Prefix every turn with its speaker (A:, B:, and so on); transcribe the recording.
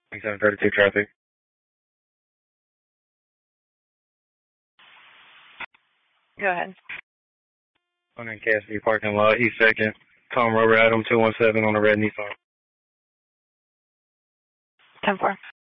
A: 732 traffic.
B: Go ahead.
A: I'm in Cassidy parking lot, East 2nd. Tom Robert Adam 217 on a red Nissan.
B: 10-4.